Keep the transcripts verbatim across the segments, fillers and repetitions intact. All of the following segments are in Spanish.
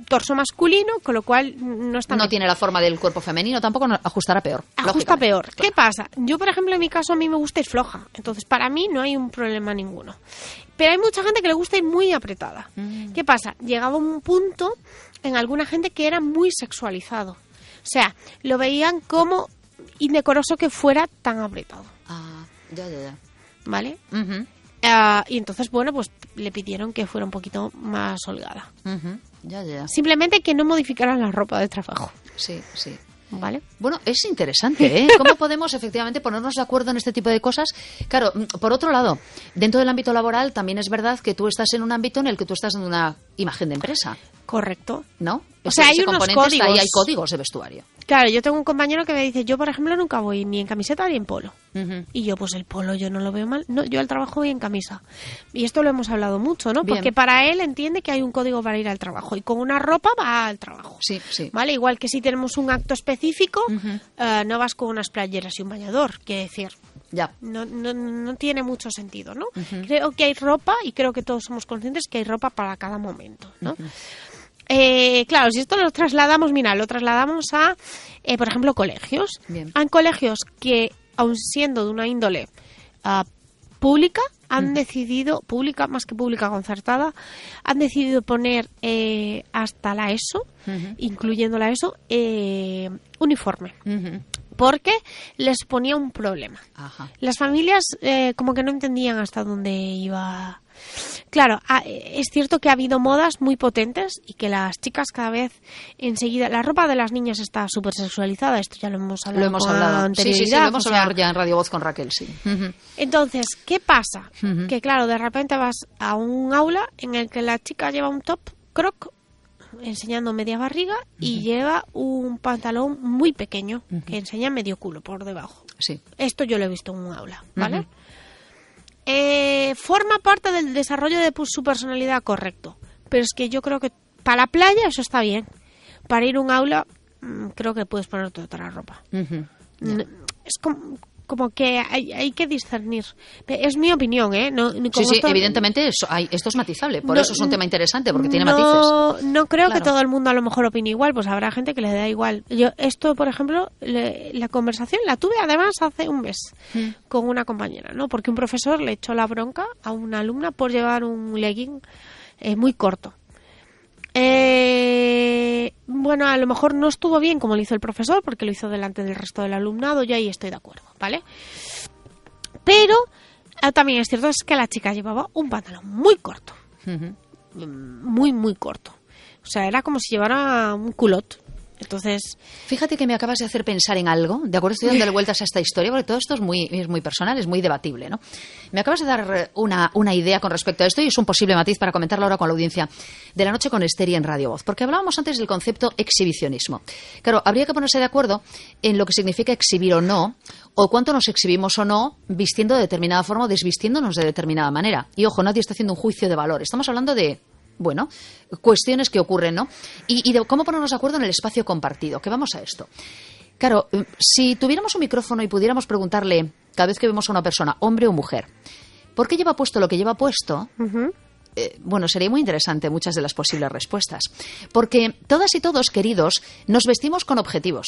torso masculino, con lo cual no está... No bien. tiene la forma del cuerpo femenino, tampoco no, ajustará peor. Ajusta peor. Claro. ¿Qué pasa? Yo, por ejemplo, en mi caso, a mí me gusta ir floja. Entonces, para mí no hay un problema ninguno. Pero hay mucha gente que le gusta ir muy apretada. Mm. ¿Qué pasa? Llegaba un punto en alguna gente que era muy sexualizado. O sea, lo veían como indecoroso que fuera tan apretado. Ah, ya, ya, ya. ¿Vale? Uh-huh. Uh, y entonces, bueno, pues le pidieron que fuera un poquito más holgada. Uh-huh. Ya, ya. Simplemente que no modificaran la ropa de trabajo. Sí, sí. ¿Vale? Bueno, es interesante, ¿eh? ¿Cómo podemos efectivamente ponernos de acuerdo en este tipo de cosas? Claro, por otro lado, dentro del ámbito laboral también es verdad que tú estás en un ámbito en el que tú estás en una imagen de empresa. Correcto. ¿No? O sea, hay unos códigos. Está ahí, hay códigos de vestuario. Claro, yo tengo un compañero que me dice, yo por ejemplo nunca voy ni en camiseta ni en polo. Uh-huh. Y yo, pues el polo yo no lo veo mal. No, yo al trabajo voy en camisa. Y esto lo hemos hablado mucho, ¿no? Bien. Porque para él entiende que hay un código para ir al trabajo. Y con una ropa va al trabajo. Sí, sí. ¿Vale? Igual que si tenemos un acto específico, uh-huh. uh, no vas con unas playeras y un bañador. Quiere decir, ya. No, no, no tiene mucho sentido, ¿no? Uh-huh. Creo que hay ropa y creo que todos somos conscientes que hay ropa para cada momento, ¿no? Uh-huh. Eh, claro, si esto lo trasladamos, mira, lo trasladamos a, eh, por ejemplo, colegios. Bien. Hay colegios que, aun siendo de una índole uh, pública, han uh-huh. decidido, pública más que pública concertada, han decidido poner eh, hasta la ESO, uh-huh. incluyendo la ESO, eh, uniforme. Uh-huh. Porque les ponía un problema. Ajá. Las familias eh, como que no entendían hasta dónde iba. Claro, es cierto que ha habido modas muy potentes y que las chicas cada vez enseguida... La ropa de las niñas está súper sexualizada, esto ya lo hemos hablado. Lo hemos con hablado. anterioridad. Sí, sí, sí, lo hemos o sea, hablado ya en Radio Voz con Raquel, sí. Uh-huh. Entonces, ¿qué pasa? Uh-huh. Que claro, de repente vas a un aula en el que la chica lleva un top croc enseñando media barriga uh-huh. y lleva un pantalón muy pequeño uh-huh. que enseña medio culo por debajo. Sí. Esto yo lo he visto en un aula, ¿vale? Uh-huh. Eh, forma parte del desarrollo de su personalidad, correcto. Pero es que yo creo que para la playa eso está bien. Para ir a un aula, mmm, creo que puedes ponerte otra ropa. Uh-huh. Yeah. Es como, como que hay, hay que discernir. Es mi opinión, ¿eh? No, sí, sí, esto, evidentemente eso, hay, esto es matizable. Por no, eso es un tema interesante, porque tiene no, matices. No creo claro. que todo el mundo a lo mejor opine igual, pues habrá gente que le da igual. Yo esto, por ejemplo, le, la conversación la tuve además hace un mes mm. con una compañera, ¿no? Porque un profesor le echó la bronca a una alumna por llevar un legging eh, muy corto. Eh, bueno, a lo mejor no estuvo bien como lo hizo el profesor, porque lo hizo delante del resto del alumnado, yo ahí estoy de acuerdo, ¿vale? Pero eh, también es cierto es que la chica llevaba un pantalón muy corto, uh-huh. muy, muy corto. O sea, era como si llevara un culot. Entonces, fíjate que me acabas de hacer pensar en algo, de acuerdo, estoy dándole vueltas a esta historia, porque todo esto es muy, es muy personal, es muy debatible, ¿no? Me acabas de dar una, una idea con respecto a esto y es un posible matiz para comentarlo ahora con la audiencia de la noche con Esteri en Radio Voz, porque hablábamos antes del concepto exhibicionismo. Claro, habría que ponerse de acuerdo en lo que significa exhibir o no, o cuánto nos exhibimos o no vistiendo de determinada forma o desvistiéndonos de determinada manera. Y ojo, nadie está haciendo un juicio de valor, estamos hablando de... Bueno, cuestiones que ocurren, ¿no? Y, y de cómo ponernos de acuerdo en el espacio compartido, que vamos a esto. Claro, si tuviéramos un micrófono y pudiéramos preguntarle, cada vez que vemos a una persona, hombre o mujer, ¿por qué lleva puesto lo que lleva puesto? Uh-huh. Eh, bueno, sería muy interesante muchas de las posibles respuestas. Porque todas y todos, queridos, nos vestimos con objetivos.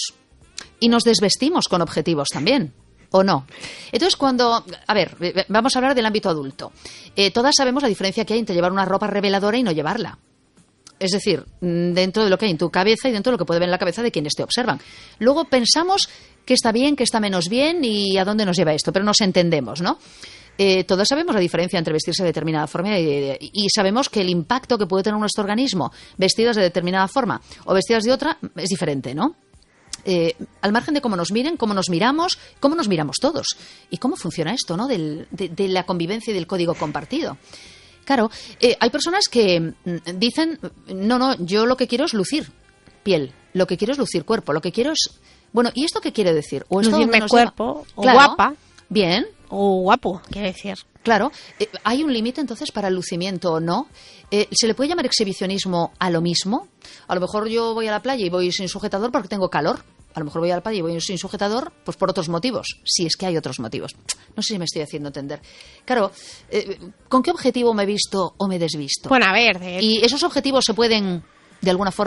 Y nos desvestimos con objetivos también. ¿O no? Entonces, cuando... A ver, vamos a hablar del ámbito adulto. Eh, todas sabemos la diferencia que hay entre llevar una ropa reveladora y no llevarla. Es decir, dentro de lo que hay en tu cabeza y dentro de lo que puede ver en la cabeza de quienes te observan. Luego pensamos qué está bien, qué está menos bien y a dónde nos lleva esto, pero nos entendemos, ¿no? Eh, todos sabemos la diferencia entre vestirse de determinada forma y, y sabemos que el impacto que puede tener nuestro organismo vestidas de determinada forma o vestidas de otra es diferente, ¿no? Eh, al margen de cómo nos miren, cómo nos miramos, cómo nos miramos todos. Y cómo funciona esto, ¿no? Del, de, de la convivencia y del código compartido. Claro, eh, hay personas que dicen, no, no, yo lo que quiero es lucir piel, lo que quiero es lucir cuerpo, lo que quiero es... Bueno, ¿y esto qué quiere decir? ¿O esto lucirme nos cuerpo, lleva? O claro, guapa. Bien. O guapo, quiere decir. Claro, eh, ¿hay un límite entonces para el lucimiento o no? Eh, ¿Se le puede llamar exhibicionismo a lo mismo? A lo mejor yo voy a la playa y voy sin sujetador porque tengo calor. A lo mejor voy a la playa y voy sin sujetador pues por otros motivos, si es que hay otros motivos. No sé si me estoy haciendo entender. Claro, eh, ¿con qué objetivo me he visto o me he desvisto? Bueno, a ver... De... ¿Y esos objetivos se pueden, de alguna forma,